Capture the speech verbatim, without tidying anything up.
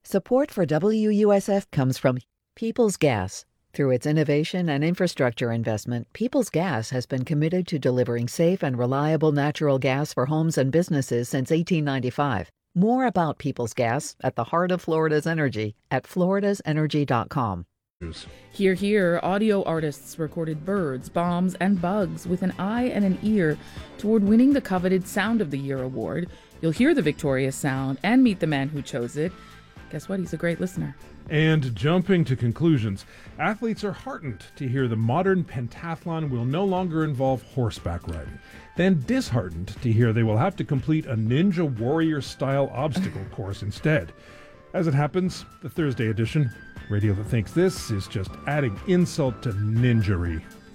Support for W U S F comes from Peoples Gas. Through its innovation and infrastructure investment, Peoples Gas has been committed to delivering safe and reliable natural gas for homes and businesses since eighteen ninety-five. More about Peoples Gas at the heart of Florida's energy at floridas energy dot com. Here, here, audio artists recorded birds, bombs, and bugs with an eye and an ear toward winning the coveted Sound of the Year award. You'll hear the victorious sound and meet the man who chose it. Guess what? He's a great listener. And jumping to conclusions, athletes are heartened to hear the modern pentathlon will no longer involve horseback riding. Then disheartened to hear they will have to complete a Ninja Warrior-style obstacle course instead. As it happens, the Thursday edition, radio that thinks this is just adding insult to ninjery.